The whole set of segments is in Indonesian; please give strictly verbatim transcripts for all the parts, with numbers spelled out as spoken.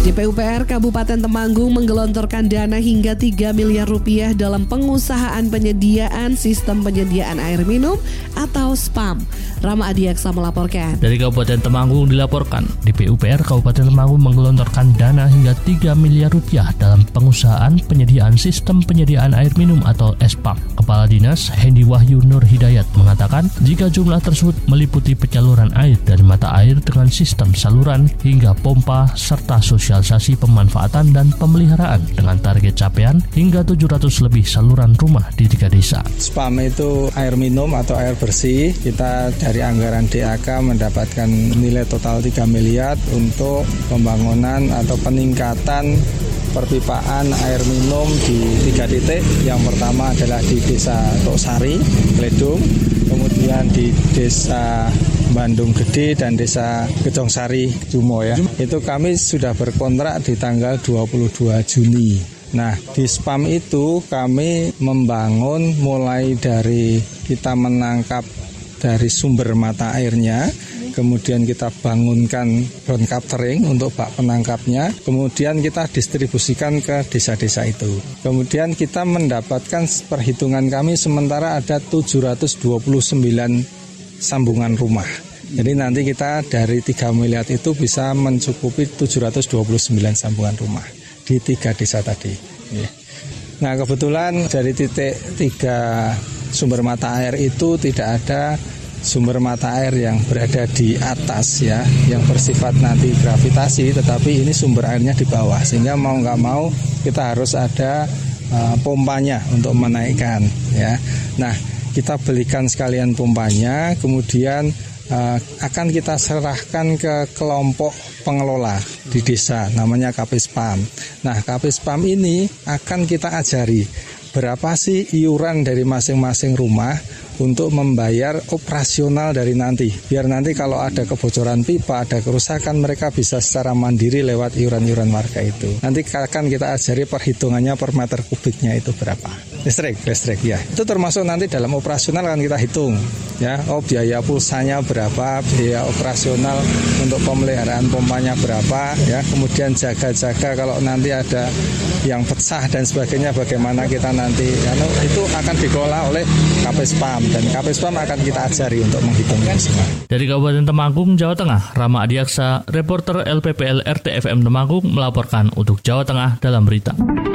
D P U P R Kabupaten Temanggung menggelontorkan dana hingga tiga miliar rupiah dalam pengusahaan penyediaan sistem penyediaan air minum atau S P A M. Rama Adiaksa melaporkan. Dari Kabupaten Temanggung dilaporkan, D P U P R Kabupaten Temanggung menggelontorkan dana hingga tiga miliar rupiah dalam pengusahaan penyediaan sistem penyediaan air minum atau S P A M. Kepala Dinas Hendi Wahyu Nur Hidayat mengatakan jika jumlah tersebut meliputi penyaluran air dari mata air dengan sistem saluran hingga pompa serta sosialisasi pemanfaatan dan pemeliharaan dengan target capaian hingga tujuh ratus lebih saluran rumah di tiga desa. S P A M itu air minum atau air bersih. Kita dari anggaran D A K mendapatkan nilai total tiga miliar untuk pembangunan atau peningkatan perpipaan air minum di tiga titik. Yang pertama adalah di Desa Toksari, Kledung, kemudian di Desa Bandung Gede dan Desa Gejongsari, Jumo ya. Itu kami sudah berkontrak di tanggal dua puluh dua Juni. Nah, di S P A M itu kami membangun mulai dari kita menangkap dari sumber mata airnya, kemudian kita bangunkan ground capturing untuk bak penangkapnya, kemudian kita distribusikan ke desa-desa itu. Kemudian kita mendapatkan perhitungan kami sementara ada tujuh ratus dua puluh sembilan sambungan rumah. Jadi nanti kita dari tiga miliar itu bisa mencukupi tujuh ratus dua puluh sembilan sambungan rumah di tiga desa tadi. Nah, kebetulan dari titik tiga sumber mata air itu tidak ada sumber mata air yang berada di atas ya, yang bersifat nanti gravitasi, tetapi ini sumber airnya di bawah, sehingga mau nggak mau kita harus ada uh, pompanya untuk menaikkan ya. Nah, kita belikan sekalian pompanya, kemudian uh, akan kita serahkan ke kelompok pengelola di desa, namanya K P S P A M. Nah, K P S P A M ini akan kita ajari berapa sih iuran dari masing-masing rumah untuk membayar operasional dari nanti. Biar nanti kalau ada kebocoran pipa, ada kerusakan, mereka bisa secara mandiri lewat iuran-iuran warga itu. Nanti akan kita ajari perhitungannya per meter kubiknya itu berapa. Listrik, listrik ya. Itu termasuk nanti dalam operasional akan kita hitung. Ya, oh biaya pulsanya berapa, biaya operasional untuk pemeliharaan pompanya berapa, ya. Kemudian jaga-jaga kalau nanti ada yang pecah dan sebagainya, bagaimana kita nanti, ya, itu akan dikelola oleh K P S P A M. Dan K P S P A M akan kita ajari untuk menghitungnya semua. Dari Kabupaten Temanggung, Jawa Tengah, Rama Adiaksa, reporter L P P L R T F M Temanggung melaporkan untuk Jawa Tengah dalam berita.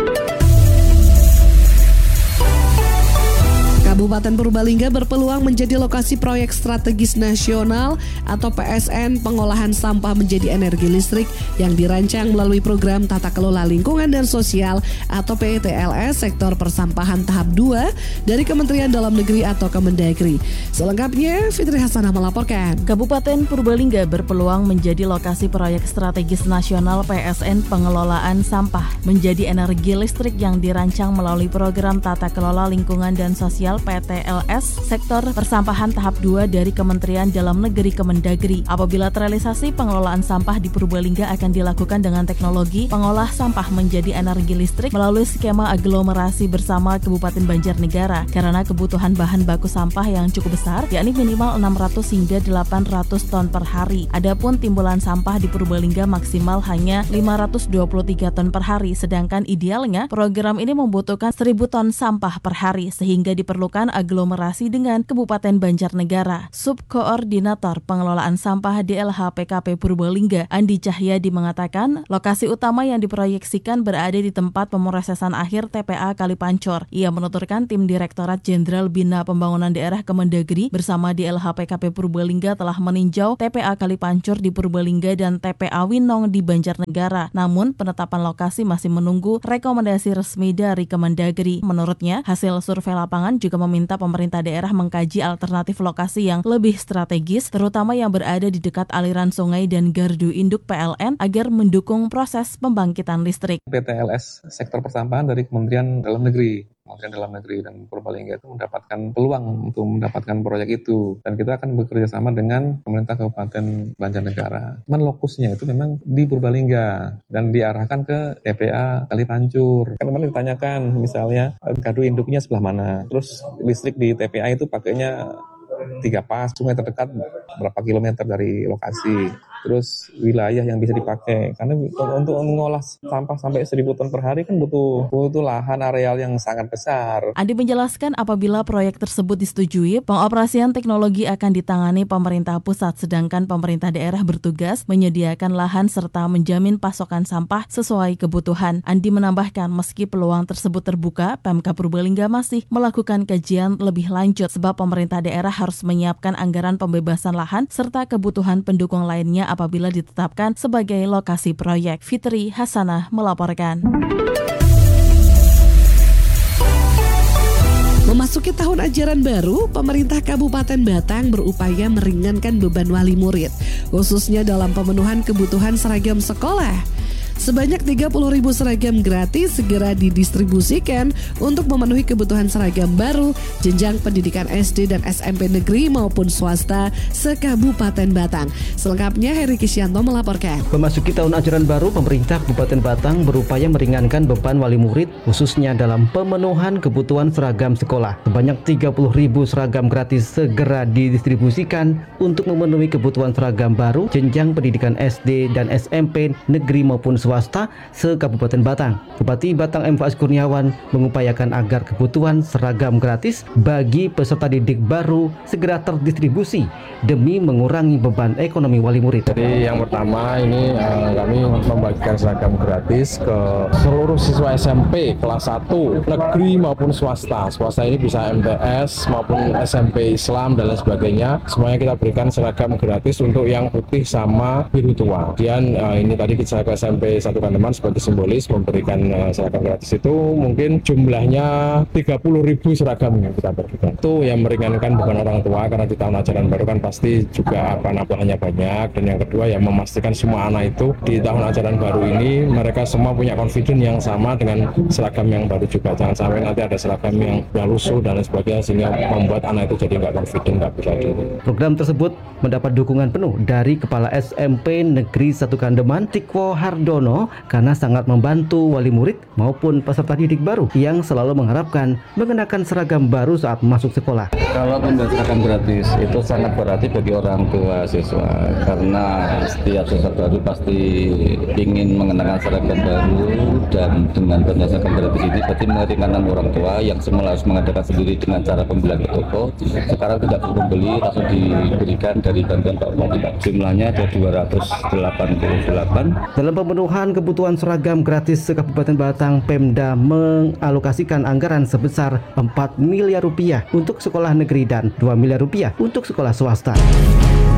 Kabupaten Purbalingga berpeluang menjadi lokasi proyek strategis nasional atau P S N pengolahan sampah menjadi energi listrik yang dirancang melalui program Tata Kelola Lingkungan dan Sosial atau P T L S Sektor Persampahan Tahap dua dari Kementerian Dalam Negeri atau Kemendagri. Selengkapnya, Fitri Hasanah melaporkan. Kabupaten Purbalingga berpeluang menjadi lokasi proyek strategis nasional P S N pengelolaan sampah menjadi energi listrik yang dirancang melalui program Tata Kelola Lingkungan dan Sosial P T L S Sektor Persampahan Tahap dua dari Kementerian Dalam Negeri Kemendagri. Apabila terrealisasi, pengelolaan sampah di Purbalingga akan dilakukan dengan teknologi pengolah sampah menjadi energi listrik melalui skema aglomerasi bersama Kabupaten Banjarnegara karena kebutuhan bahan baku sampah yang cukup besar, yakni minimal enam ratus hingga delapan ratus ton per hari. Adapun timbulan sampah di Purbalingga maksimal hanya lima ratus dua puluh tiga ton per hari, sedangkan idealnya program ini membutuhkan seribu ton sampah per hari sehingga diperlukan aglomerasi dengan Kabupaten Banjarnegara. Subkoordinator Pengelolaan Sampah D L H P K P Purbalingga, Andi Cahyadi mengatakan, lokasi utama yang diproyeksikan berada di tempat pemrosesan akhir T P A Kalipancor. Ia menuturkan tim Direktorat Jenderal Bina Pembangunan Daerah Kemendagri bersama D L H P K P Purbalingga telah meninjau T P A Kalipancor di Purbalingga dan T P A Winong di Banjarnegara. Namun, penetapan lokasi masih menunggu rekomendasi resmi dari Kemendagri. Menurutnya, hasil survei lapangan juga meminta pemerintah daerah mengkaji alternatif lokasi yang lebih strategis, terutama yang berada di dekat aliran sungai dan gardu induk P L N agar mendukung proses pembangkitan listrik. P T L S Sektor Persampahan dari Kementerian Dalam Negeri. Kementerian Dalam Negeri dan Purbalingga itu mendapatkan peluang untuk mendapatkan proyek itu, dan kita akan bekerja sama dengan pemerintah Kabupaten Banjarnegara. Cuman lokusnya itu memang di Purbalingga dan diarahkan ke T P A Kalipancur. Kan kemarin ditanyakan misalnya gardu induknya sebelah mana, terus listrik di T P A itu pakainya tiga pas, sungai terdekat berapa kilometer dari lokasi. terus wilayah yang bisa dipakai. Karena untuk mengolah sampah sampai seribu ton per hari kan butuh butuh lahan areal yang sangat besar. Andi menjelaskan apabila proyek tersebut disetujui, pengoperasian teknologi akan ditangani pemerintah pusat, sedangkan pemerintah daerah bertugas menyediakan lahan serta menjamin pasokan sampah sesuai kebutuhan. Andi menambahkan meski peluang tersebut terbuka, Pemkab Purbalingga masih melakukan kajian lebih lanjut sebab pemerintah daerah harus menyiapkan anggaran pembebasan lahan serta kebutuhan pendukung lainnya apabila ditetapkan sebagai lokasi proyek. Fitri Hasanah melaporkan. Memasuki tahun ajaran baru, pemerintah Kabupaten Batang berupaya meringankan beban wali murid, khususnya dalam pemenuhan kebutuhan seragam sekolah. Sebanyak tiga puluh ribu seragam gratis segera didistribusikan untuk memenuhi kebutuhan seragam baru jenjang pendidikan S D dan S M P negeri maupun swasta se-Kabupaten Batang. Selengkapnya Heri Kisyanto melaporkan. Memasuki tahun ajaran baru, pemerintah Kabupaten Batang berupaya meringankan beban wali murid khususnya dalam pemenuhan kebutuhan seragam sekolah. Sebanyak tiga puluh ribu seragam gratis segera didistribusikan untuk memenuhi kebutuhan seragam baru jenjang pendidikan S D dan S M P negeri maupun swasta swasta se-Kabupaten Batang. Bupati Batang M Faiz Kurniawan mengupayakan agar kebutuhan seragam gratis bagi peserta didik baru segera terdistribusi demi mengurangi beban ekonomi wali murid. Jadi yang pertama ini uh, kami membagikan seragam gratis ke seluruh siswa S M P kelas satu negeri maupun swasta. Swasta ini bisa M T S maupun S M P Islam dan lain sebagainya. Semuanya kita berikan seragam gratis untuk yang putih sama biru tua. Kemudian uh, ini tadi kita ke S M P Satu Kandeman sebagai simbolis memberikan uh, seragam gratis itu mungkin jumlahnya tiga puluh ribu seragam yang kita berikan. Itu yang meringankan beban orang tua karena di tahun ajaran baru kan pasti juga apa nambahnya banyak, dan yang kedua yang memastikan semua anak itu di tahun ajaran baru ini mereka semua punya confidence yang sama dengan seragam yang baru juga. Jangan sampai nanti ada seragam yang, yang lusuh dan lain sebagainya sehingga membuat anak itu jadi nggak confident, nggak bisa diri. Program tersebut mendapat dukungan penuh dari Kepala S M P Negeri Satu Kandeman Tikwo Hardono karena sangat membantu wali murid maupun peserta didik baru yang selalu mengharapkan mengenakan seragam baru saat masuk sekolah. Kalau pemberian seragam gratis itu sangat berarti bagi orang tua siswa karena setiap siswa baru pasti ingin mengenakan seragam baru, dan dengan pemberian seragam gratis ini berarti meringankan orang tua yang semula harus mengadakan sendiri dengan cara pembelian ke toko. Sekarang tidak perlu beli, langsung diberikan dari bantuan Pak Bupati. Jumlahnya ada dua ratus delapan puluh delapan. Dalam pemenuhan kebutuhan seragam gratis se-Kabupaten Batang, Pemda mengalokasikan anggaran sebesar empat miliar rupiah untuk sekolah negeri dan dua miliar rupiah untuk sekolah swasta.